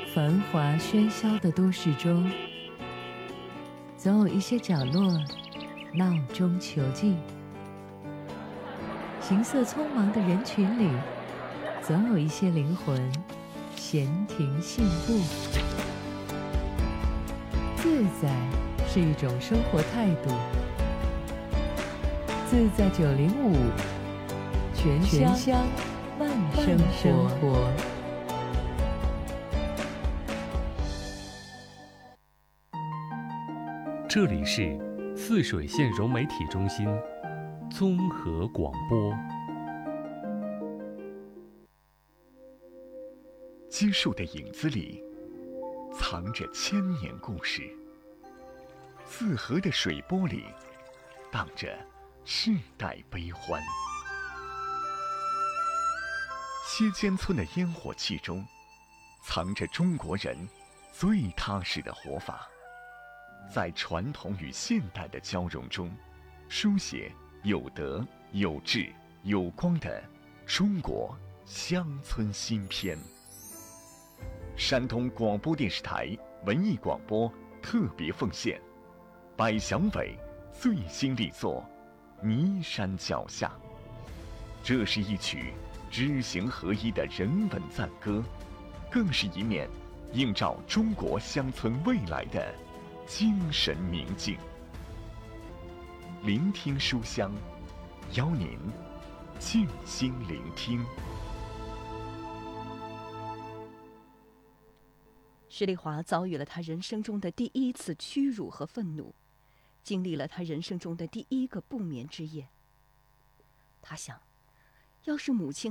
繁华喧嚣的都市中，总有一些角落闹中求静；行色匆忙的人群里，总有一些灵魂闲庭信步。自在是一种生活态度。自在905，全乡慢生活。 这里是泗水县融媒体中心综合广播。 基树的影子里藏着千年故事，泗河的水波里荡着世代悲欢。歇间村的烟火气中藏着中国人最踏实的活法，在传统与现代的交融中，书写有德有志有光的中国乡村新篇。山东广播电视台文艺广播特别奉献百祥伟最新力作《泥山脚下》。这是一曲知行合一的人文赞歌，更是一面映照中国乡村未来的精神明镜。聆听书香，邀您静心聆听。 施丽华遭遇了他人生中的第一次屈辱和愤怒，经历了他人生中的第一个不眠之夜。他想，要是母亲